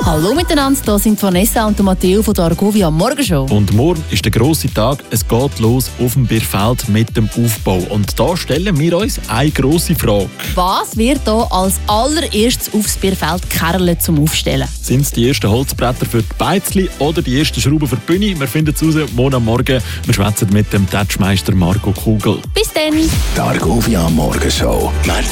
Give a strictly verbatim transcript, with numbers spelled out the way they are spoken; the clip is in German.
Hallo miteinander, hier sind Vanessa und Matteo von der Argovia Morgenshow. Und morgen ist der grosse Tag. Es geht los auf dem Bierfeld mit dem Aufbau. Und da stellen wir uns eine grosse Frage. Was wird hier als allererstes aufs Bierfeld gekerlt zum Aufstellen? Sind es die ersten Holzbretter für die Beizli oder die ersten Schrauben für die Bühne? Wir finden es raus morgen am Morgen. Wir schwätzen mit dem Touchmeister Marco Kugel. Bis dann! Die Argovia Morgenshow.